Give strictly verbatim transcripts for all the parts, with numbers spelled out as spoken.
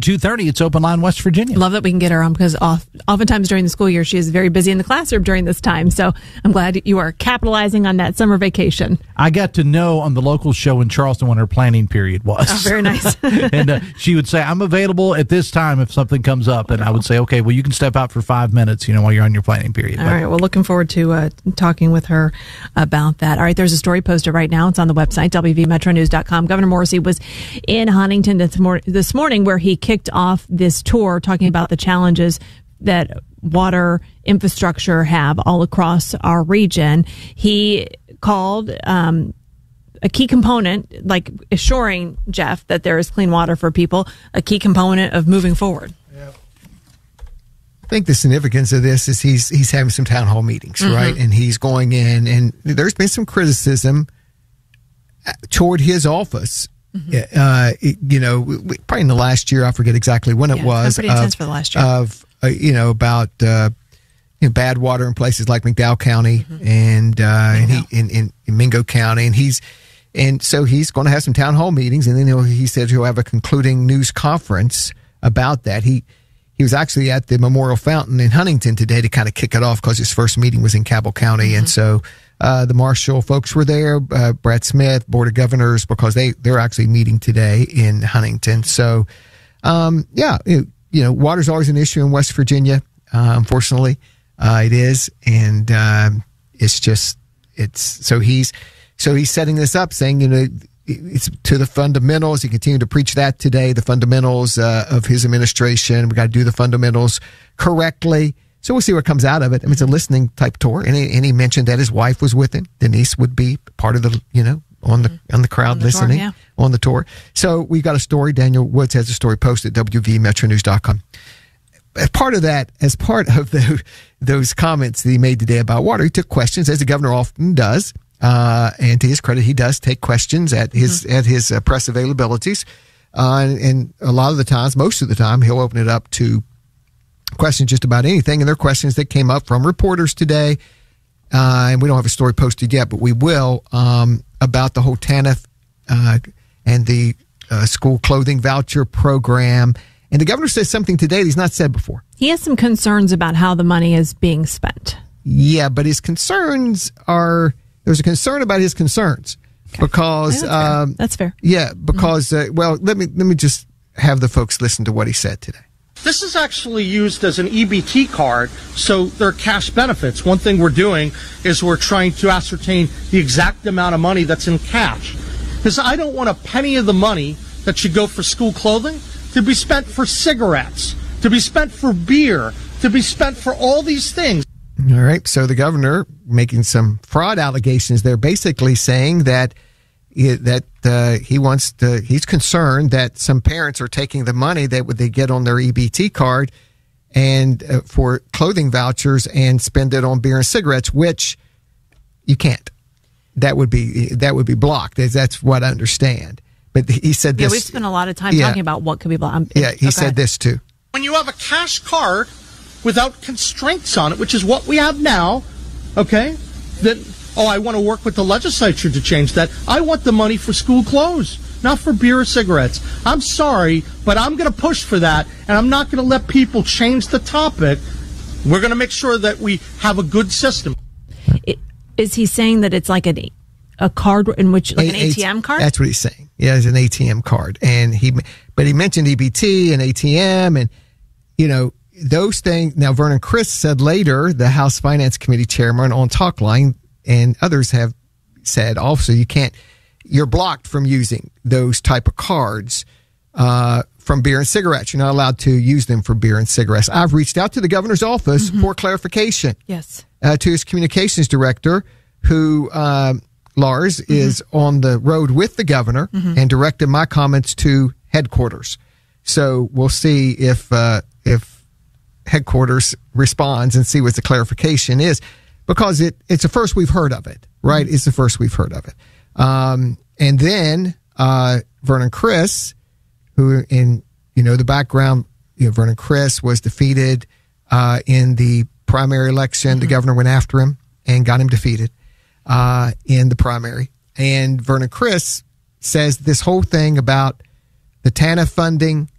two thirty, it's Open Line West Virginia. Love that we can get her on because oftentimes during the school year, she is very busy in the classroom during this time. So I'm glad you are capitalizing on that summer vacation. I got to know on the local show in Charleston when her planning period was. Oh, very nice. and uh, she would say, I'm available at this time if something comes up. And I would say, okay, well, you can step out for five minutes, you know, while you're on your planning period. All but, right. Well, looking forward to uh, talking with her about that. All right. There's a story posted right now. It's on the website, W V metro news dot com. Governor Morrisey was in Huntington this, mor- this morning where he kicked off this tour talking about the challenges that water infrastructure have all across our region. He called um, a key component, like assuring Jeff that there is clean water for people, a key component of moving forward. Yeah. I think the significance of this is he's he's having some town hall meetings, mm-hmm. right? And he's going in, and there's been some criticism toward his office. Mm-hmm. Uh, it, you know, probably in the last year, I forget exactly when it yeah, was. It's been pretty intense for the last year. Of uh, you know about uh, you know, bad water in places like McDowell County mm-hmm. and uh, and he in, in, in Mingo County, and he's and so he's going to have some town hall meetings, and then he'll, he said he'll have a concluding news conference about that. He he was actually at the Memorial Fountain in Huntington today to kind of kick it off because his first meeting was in Cabell County, mm-hmm. and so. Uh, the Marshall folks were there, uh, Brad Smith, Board of Governors, because they, they're actually meeting today in Huntington. So, um, yeah, it, you know, water's always an issue in West Virginia. Uh, unfortunately, uh, it is. And, um, it's just, it's, so he's, so he's setting this up saying, you know, it's to the fundamentals. He continued to preach that today, the fundamentals, uh, of his administration. We got to do the fundamentals correctly. So we'll see what comes out of it. I mean, it's a listening type tour, and he, and he mentioned that his wife was with him. Denise would be part of the, you know, on the on the crowd on the listening tour, yeah. on the tour. So we've got a story. Daniel Woods has a story posted at W V metro news dot com. As part of that, as part of the, those comments that he made today about water, he took questions, as the governor often does. Uh, and to his credit, he does take questions at his mm-hmm. at his uh, press availabilities. Uh, and, and a lot of the times, most of the time, he'll open it up to questions just about anything, and they're questions that came up from reporters today, uh, and we don't have a story posted yet, but we will, um, about the whole TANF uh, and the uh, school clothing voucher program. And the governor says something today that he's not said before. He has some concerns about how the money is being spent. Yeah, but his concerns are, there's a concern about his concerns. Okay. Because that's, um, fair. that's fair. Yeah, because mm-hmm. uh, well, let me let me just have the folks listen to what he said today. This is actually used as an E B T card, so there are cash benefits. One thing we're doing is we're trying to ascertain the exact amount of money that's in cash. Because I don't want a penny of the money that should go for school clothing to be spent for cigarettes, to be spent for beer, to be spent for all these things. All right, so the governor making some fraud allegations there, basically saying that that uh, he wants to, he's concerned that some parents are taking the money that would they get on their E B T card and uh, for clothing vouchers and spend it on beer and cigarettes, which you can't. That would be that would be blocked. That's what I understand. But he said this. Yeah, we've spent a lot of time yeah, talking about what could be blocked. Yeah, he okay. said this too. When you have a cash card without constraints on it, which is what we have now, okay, then. Oh, I want to work with the legislature to change that. I want the money for school clothes, not for beer or cigarettes. I'm sorry, but I'm going to push for that, and I'm not going to let people change the topic. We're going to make sure that we have a good system. It, is he saying that it's like an, a card in which, like a, an A T M card? That's what he's saying. Yeah, it's an A T M card. and he, But he mentioned E B T and A T M, and, you know, those things. Now, Vernon Criss said later, the House Finance Committee chairman on Talkline, and others have said also you can't, you're blocked from using those type of cards uh, from beer and cigarettes. You're not allowed to use them for beer and cigarettes. I've reached out to the governor's office mm-hmm. for clarification. Yes. Uh, to his communications director, who, um, Lars, mm-hmm. is on the road with the governor mm-hmm. and directed my comments to headquarters. So we'll see if, uh, if headquarters responds and see what the clarification is. Because it, it's the first we've heard of it, right? Mm-hmm. It's the first we've heard of it. Um, and then uh, Vernon Criss, who in, you know, the background, you know, Vernon Criss was defeated uh, in the primary election. Mm-hmm. The governor went after him and got him defeated uh, in the primary. And Vernon Criss says this whole thing about the TANF funding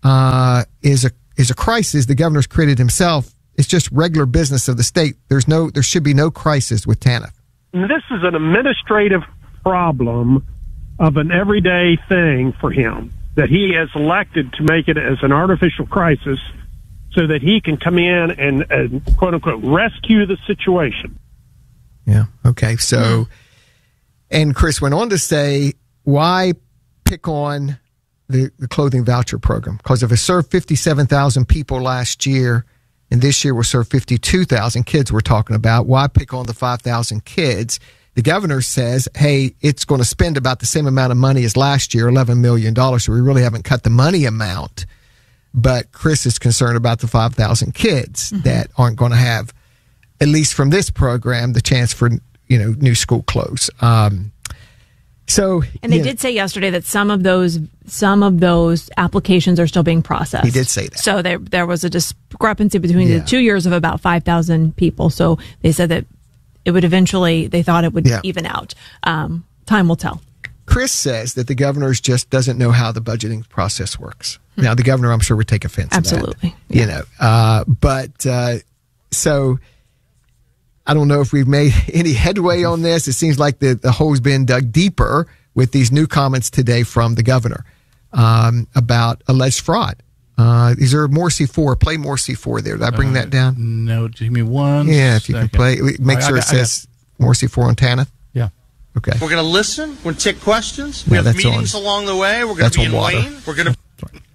uh, is a is a crisis the governor's created himself. It's just regular business of the state. There's no, there should be no crisis with TANF. This is an administrative problem of an everyday thing for him that he has elected to make it as an artificial crisis so that he can come in and, and quote unquote rescue the situation. Yeah. Okay. So, mm-hmm. and Chris went on to say, why pick on the, the clothing voucher program? Because if it served fifty-seven thousand people last year, and this year will serve fifty-two thousand kids we're talking about, why pick on the five thousand kids? The governor says, hey, it's going to spend about the same amount of money as last year, eleven million dollars, so we really haven't cut the money amount. But Chris is concerned about the five thousand kids mm-hmm. that aren't going to have, at least from this program, the chance for, you know, new school clothes. Um, so, and they yeah. did say yesterday that some of those some of those applications are still being processed. He did say that. So there there was a discrepancy between yeah. the two years of about five thousand people. So they said that it would eventually, they thought it would yeah. even out. Um, time will tell. Chris says that the governor just doesn't know how the budgeting process works. Hmm. Now, the governor, I'm sure, would take offense Absolutely. to that. Yeah. You know, uh, but uh, so I don't know if we've made any headway on this. It seems like the, the hole's been dug deeper with these new comments today from the governor um, about alleged fraud. Uh, is there more C four? Play more C four there. Did I bring uh, that down? No, give me one. Yeah, if you second. can play. Make I, sure I, it says more C four on TANF. Yeah. Okay. We're going to listen. We're going to take questions. We yeah, have meetings on, along the way. We're going to be in water. Wayne. We're going to.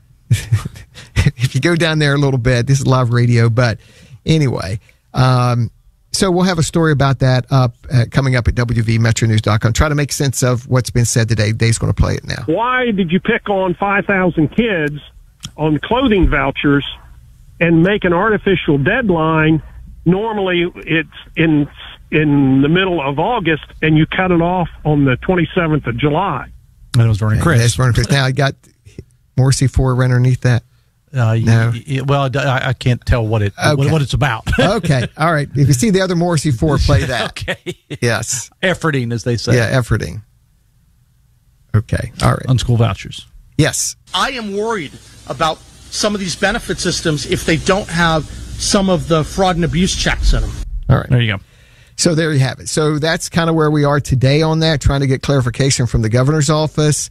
If you go down there a little bit, this is live radio. But anyway, um, so we'll have a story about that up uh, coming up at W V Metro News dot com. Try to make sense of what's been said today. Dave's going to play it now. Why did you pick on five thousand kids on clothing vouchers and make an artificial deadline? Normally it's in in the middle of August, and you cut it off on the twenty-seventh of July. And it was Vernon Chris. Yeah, it's Vernon Chris. Now I got more C four right underneath that. Uh, no. y- y- well, I, I can't tell what it okay. what, what it's about. Okay, all right. If you see the other Morrissey four, play that. Okay. Yes. Efforting, as they say. Yeah, efforting. Okay, all right. On school vouchers. Yes. I am worried about some of these benefit systems if they don't have some of the fraud and abuse checks in them. All right. There you go. So there you have it. So that's kind of where we are today on that, trying to get clarification from the governor's office.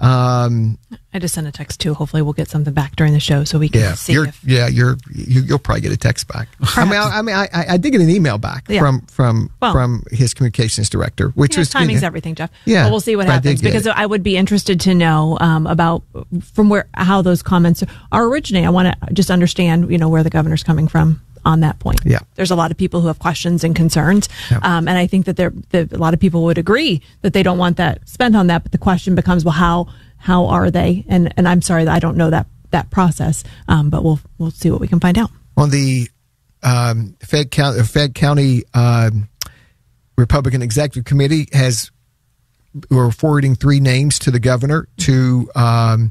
Um, I just sent a text too. Hopefully, we'll get something back during the show so we can yeah, see. You're, if, yeah, you're you, you'll probably get a text back. I mean, I, I mean, I, I did get an email back yeah. from from well, from his communications director, which yeah, was timing's you know, everything, Jeff. Yeah, but we'll see what happens because it. I would be interested to know um, about from where how those comments are originating. I want to just understand, you know, where the governor's coming from on that point. Yeah. There's a lot of people who have questions and concerns. Yeah. Um, and I think that there, that a lot of people would agree that they don't want that spent on that. But the question becomes, well, how, how are they? And, and I'm sorry that I don't know that, that process. Um, but we'll, we'll see what we can find out. On the, um, Fayette County, Fayette County, um, Republican Executive Committee has, we're forwarding three names to the governor to, um,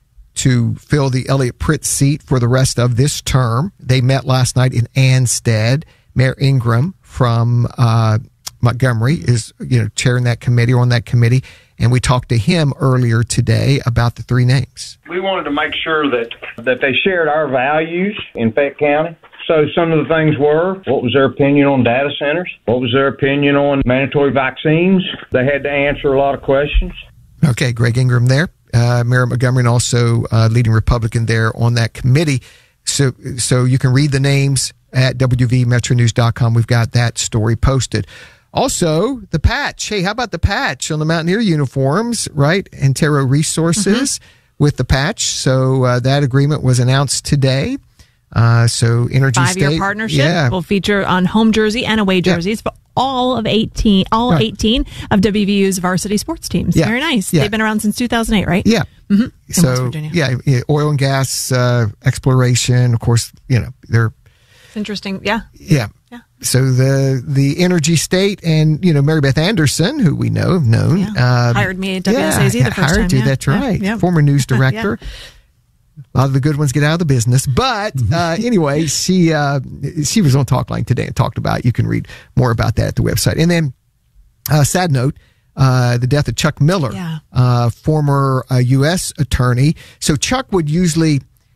to fill the Elliot Pritt seat for the rest of this term. They met last night in Anstead. Mayor Ingram from uh, Montgomery is, you know, chairing that committee or on that committee, and we talked to him earlier today about the three names. We wanted to make sure that that they shared our values in Fayette County. So some of the things were, what was their opinion on data centers? What was their opinion on mandatory vaccines? They had to answer a lot of questions. Okay, Greg Ingram there. Uh, Mayor Montgomery, and also uh, leading Republican there on that committee. So so you can read the names at W V Metro News dot com. We've got that story posted. Also, the patch. Hey, how about the patch on the Mountaineer uniforms, right? Antero Resources mm-hmm. with the patch. So uh, that agreement was announced today. Uh, so Energy Five-year State. partnership yeah. will feature on home jersey and away jerseys yeah. for all of eighteen, all right. eighteen of W V U's varsity sports teams. Yeah. Very nice. Yeah. They've been around since two thousand eight, right? Yeah. Mm-hmm. In so, West Virginia. yeah, yeah, oil and gas uh, exploration. Of course, you know, they're. It's interesting. Yeah. Yeah. Yeah. So the the Energy State and, you know, Mary Beth Anderson, who we know, have known. Yeah. Um, hired me at W S A Z yeah, the first hired time. you, Yeah. that's right. Yeah. Former news director. yeah. A lot of the good ones get out of the business. But uh, anyway, she uh, she was on Talkline today and talked about, you can read more about that at the website. And then, uh, sad note, uh, the death of Chuck Miller, yeah. uh, former uh, U S attorney. So Chuck would usually,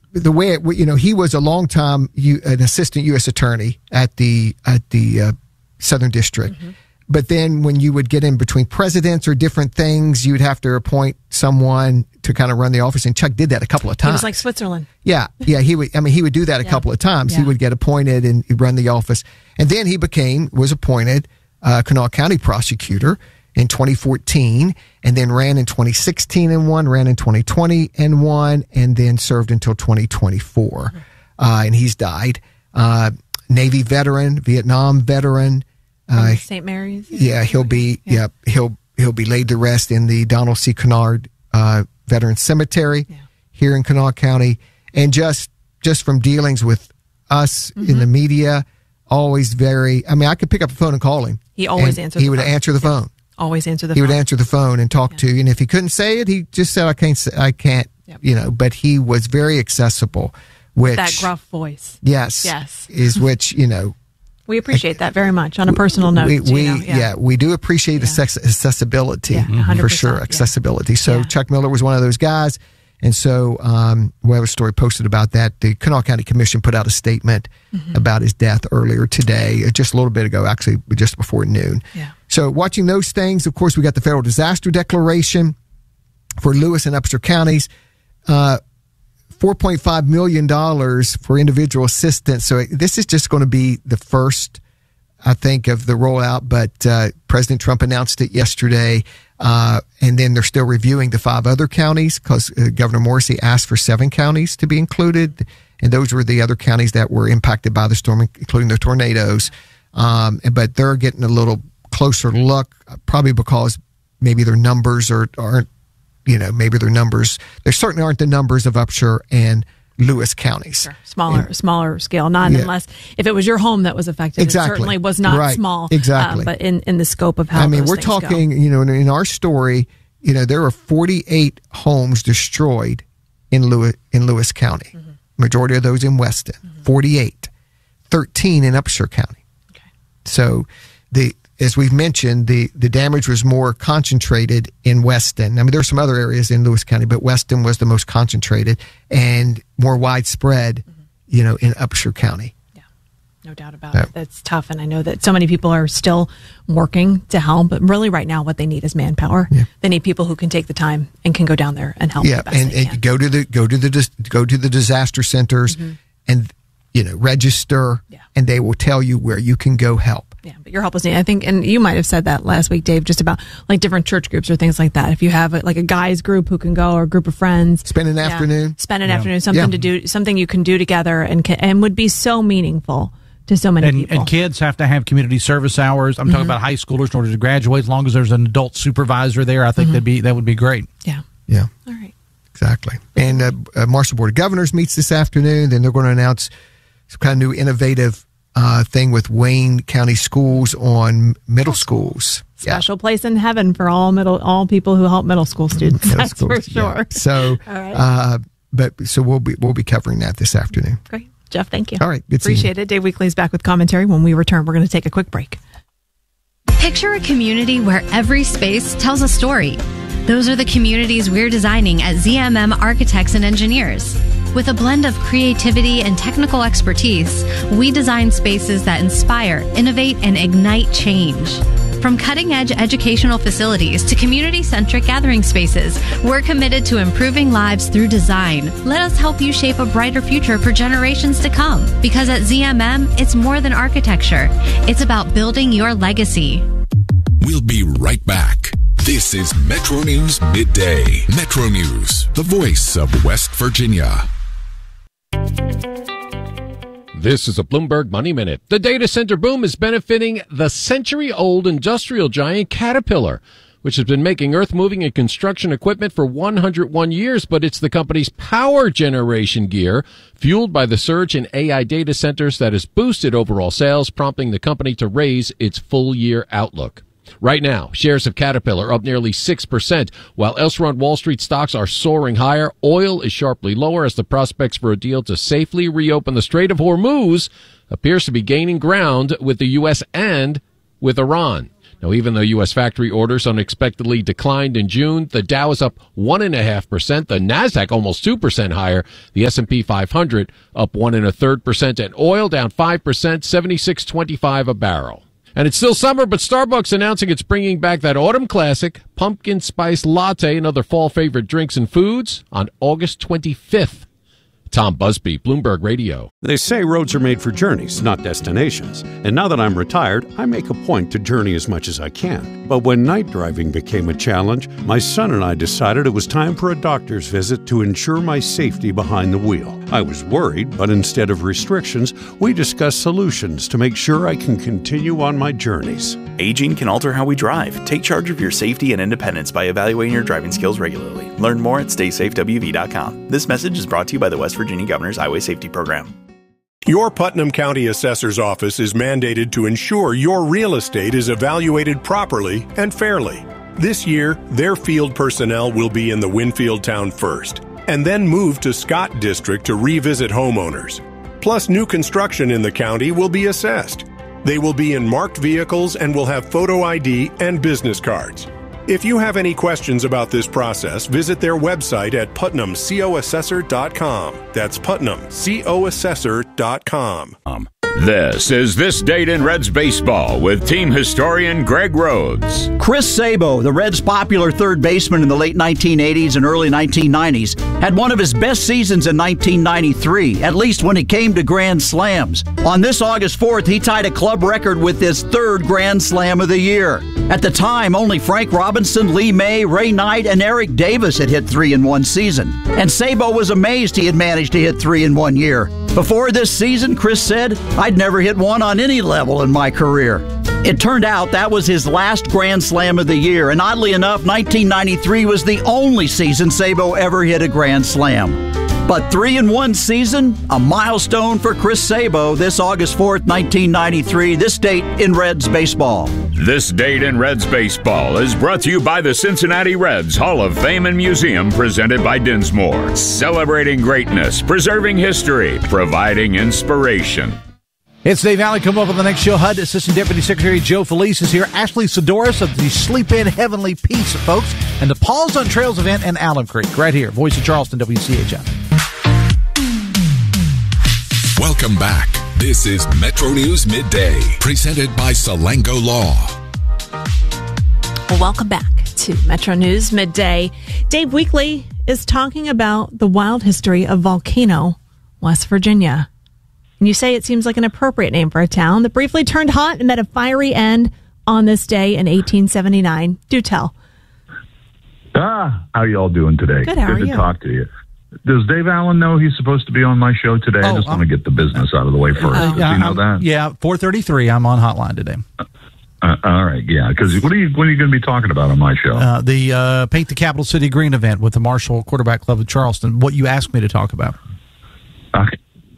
the way it, you know, he was a long time U, an assistant U S attorney at the at the uh, Southern District. Mm-hmm. But then when you would get in between presidents or different things, you'd have to appoint someone to kind of run the office. And Chuck did that a couple of times. He was like Switzerland. Yeah. Yeah. He would, I mean, he would do that a yeah. couple of times. Yeah. He would get appointed and he'd run the office. And then he became, was appointed uh, Kanawha County prosecutor in twenty fourteen, and then ran in twenty sixteen and won, ran in twenty twenty and won, and then served until twenty twenty-four. Mm-hmm. Uh, and he's died. Uh, Navy veteran, Vietnam veteran. Uh, Saint Mary's. Yeah, he'll be. Yeah. yeah, he'll he'll be laid to rest in the Donald C. Kennard uh, Veterans Cemetery yeah. here in Kanawha County. And just just from dealings with us mm-hmm. in the media, always very. I mean, I could pick up the phone and call him. He always answered. He the would phone. answer the phone. Yeah. Always answer the. He phone. would answer the phone and talk yeah. to you. And if he couldn't say it, he just said, "I can't. Say, I can't." Yep. You know. But he was very accessible. Which that gruff voice. Yes. Yes. Is which you know. We appreciate that very much on a personal note. We, we you know, yeah. yeah, we do appreciate yeah. accessibility yeah, for sure. Accessibility. Yeah. So yeah. Chuck Miller was one of those guys. And so um, we have a story posted about that. The Kanawha County Commission put out a statement mm-hmm. about his death earlier today, just a little bit ago, actually, just before noon. Yeah. So watching those things, of course, we got the federal disaster declaration for Lewis and Upshur counties. Uh, four point five million dollars for individual assistance. So this is just going to be the first, I think, of the rollout. But uh, President Trump announced it yesterday. Uh, and then they're still reviewing the five other counties because uh, Governor Morrissey asked for seven counties to be included. And those were the other counties that were impacted by the storm, including the tornadoes. Um, but they're getting a little closer look, probably because maybe their numbers are, aren't, you know, maybe their numbers, there certainly aren't the numbers of Upshur and Lewis counties. Sure. Smaller, and, smaller scale, not yeah. unless, if it was your home that was affected, exactly. it certainly was not right. small. Exactly. Uh, but in, in the scope of how I mean, those we're things talking, go. you know, in, in our story, you know, there were forty-eight homes destroyed in Lewis, in Lewis County. Mm-hmm. Majority of those in Weston. Mm-hmm. forty-eight. thirteen in Upshur County. Okay. So the, as we've mentioned, the, the damage was more concentrated in Weston. I mean, there are some other areas in Lewis County, but Weston was the most concentrated and more widespread, mm-hmm. you know, in Upshur County. Yeah, no doubt about yeah. it. That's tough. And I know that so many people are still working to help, but really right now what they need is manpower. Yeah. They need people who can take the time and can go down there and help. Yeah, and, and go to the go to the go to the disaster centers mm-hmm. and, you know, register, yeah. and they will tell you where you can go help. Yeah, but your help is needed. I think, and you might have said that last week, Dave, just about like different church groups or things like that. If you have a, like a guys group who can go or a group of friends, spend an yeah, afternoon, spend an yeah. afternoon, something yeah. to do, something you can do together, and can, and would be so meaningful to so many and, people. And kids have to have community service hours. I'm mm-hmm. talking about high schoolers in order to graduate. As long as there's an adult supervisor there, I think mm-hmm. that'd be that would be great. Yeah, yeah, all right, exactly. And uh, uh, Marshall Board of Governors meets this afternoon. Then they're going to announce some kind of new innovative Uh, thing with Wayne County Schools on middle schools. Special yeah. place in heaven for all middle, all people who help middle school students. Middle That's schools, for sure. Yeah. So, right. uh, but so we'll be we'll be covering that this afternoon. Great, Jeff. Thank you. All right, good appreciate it. Dave Weekley is back with commentary. When we return, we're going to take a quick break. Picture a community where every space tells a story. Those are the communities we're designing at Z M M Architects and Engineers. With a blend of creativity and technical expertise, we design spaces that inspire, innovate, and ignite change. From cutting-edge educational facilities to community-centric gathering spaces, we're committed to improving lives through design. Let us help you shape a brighter future for generations to come. Because at Z M M, it's more than architecture. It's about building your legacy. We'll be right back. This is Metro News Midday. Metro News, the voice of West Virginia. This is a Bloomberg Money Minute. The data center boom is benefiting the century-old industrial giant Caterpillar, which has been making earth-moving and construction equipment for one hundred one years, but it's the company's power generation gear, fueled by the surge in A I data centers, that has boosted overall sales, prompting the company to raise its full-year outlook. Right now, shares of Caterpillar up nearly six percent, while elsewhere on Wall Street stocks are soaring higher. Oil is sharply lower as the prospects for a deal to safely reopen the Strait of Hormuz appears to be gaining ground with the U S and with Iran. Now, even though U S factory orders unexpectedly declined in June, the Dow is up one and a half percent. The Nasdaq almost two percent higher. The S and P five hundred up one and a third percent. And oil down five percent, seventy-six twenty-five a barrel. And it's still summer, but Starbucks announcing it's bringing back that autumn classic, pumpkin spice latte and other fall favorite drinks and foods on August twenty-fifth. Tom Busby, Bloomberg Radio. They say roads are made for journeys, not destinations. And now that I'm retired, I make a point to journey as much as I can. But when night driving became a challenge, my son and I decided it was time for a doctor's visit to ensure my safety behind the wheel. I was worried, but instead of restrictions, we discussed solutions to make sure I can continue on my journeys. Aging can alter how we drive. Take charge of your safety and independence by evaluating your driving skills regularly. Learn more at stay safe w v dot com. This message is brought to you by the West Virginia Governor's Highway Safety Program. Your Putnam County Assessor's Office is mandated to ensure your real estate is evaluated properly and fairly. This year, their field personnel will be in the Winfield town first, and then move to Scott District to revisit homeowners. Plus, new construction in the county will be assessed. They will be in marked vehicles and will have photo I D and business cards. If you have any questions about this process, visit their website at putnam co assessor dot com. That's putnam co assessor dot com. This is This Date in Reds Baseball with team historian Greg Rhodes. Chris Sabo, the Reds' popular third baseman in the late nineteen eighties and early nineteen nineties, had one of his best seasons in nineteen ninety-three, at least when it came to Grand Slams. On this August fourth, he tied a club record with his third Grand Slam of the year. At the time, only Frank Robinson, Lee May, Ray Knight, and Eric Davis had hit three in one season. And Sabo was amazed he had managed to hit three in one year. Before this season, Chris said, "I'd never hit one on any level in my career." It turned out that was his last Grand Slam of the year, and oddly enough, nineteen ninety-three was the only season Sabo ever hit a Grand Slam. But three in one season, a milestone for Chris Sabo this August fourth, nineteen ninety-three, this date in Reds baseball. This Date in Reds Baseball is brought to you by the Cincinnati Reds Hall of Fame and Museum, presented by Dinsmore. Celebrating greatness, preserving history, providing inspiration. It's Dave Allen. Come up on the next show. H U D Assistant Deputy Secretary Joe Felice is here. Ashley Sidoris of the Sleep In Heavenly Peace, folks. And the Paws on Trails event in Allen Creek, right here. Voice of Charleston, W C H F. Welcome back. This is Metro News Midday, presented by Salango Law. Well, welcome back to Metro News Midday. Dave Weekley is talking about the wild history of Volcano, West Virginia. And you say it seems like an appropriate name for a town that briefly turned hot and met a fiery end on this day in eighteen seventy-nine. Do tell. Ah, how you all doing today? Good, how Good are to you? talk to you. Does Dave Allen know he's supposed to be on my show today? Oh, I just um, want to get the business out of the way first. Uh, Does yeah, he know I'm- that? Yeah, four thirty-three. I'm on Hotline today. Uh, all right, yeah. Because what are you what are you going to be talking about on my show? Uh, the uh, Paint the Capital City Green event with the Marshall Quarterback Club of Charleston. What you asked me to talk about. Okay.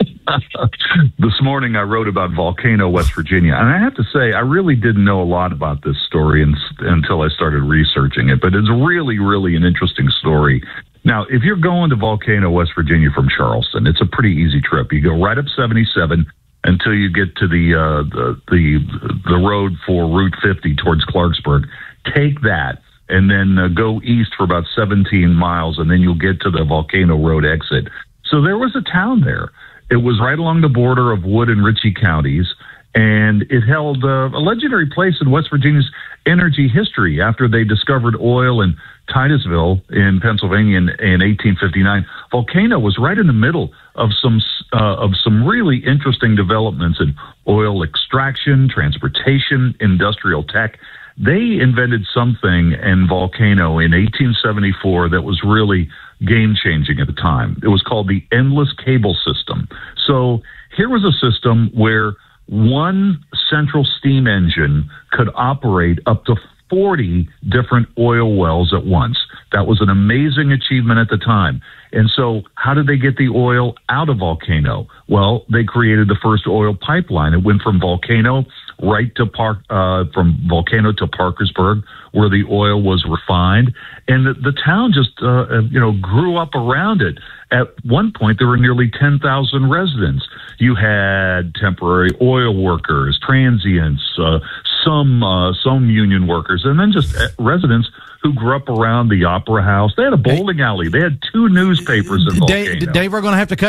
This morning I wrote about Volcano, West Virginia, and I have to say I really didn't know a lot about this story in, until I started researching it, but it's really, really an interesting story. Now, if you're going to Volcano, West Virginia from Charleston, it's a pretty easy trip. You go right up seventy-seven until you get to the uh, the, the the road for Route fifty towards Clarksburg. Take that and then uh, go east for about seventeen miles, and then you'll get to the Volcano Road exit. So there was a town there. It was right along the border of Wood and Ritchie counties, and it held uh, a legendary place in West Virginia's energy history after they discovered oil in Titusville in Pennsylvania in, in eighteen fifty-nine. Volcano was right in the middle of some uh, of some really interesting developments in oil extraction, transportation, industrial tech. They invented something in Volcano in eighteen seventy-four that was really game-changing at the time. It was called the Endless Cable System. So here was a system where one central steam engine could operate up to forty different oil wells at once. That was an amazing achievement at the time. And so how did they get the oil out of Volcano? Well, they created the first oil pipeline. It went from Volcano right to Park, uh, from Volcano to Parkersburg, where the oil was refined. And the, the town just, uh, you know, grew up around it. At one point, there were nearly ten thousand residents. You had temporary oil workers, transients, uh, some uh, some union workers, and then just residents who grew up around the Opera House. They had a bowling alley. They had two newspapers in Volcano. Dave, Dave, we're going to have to cut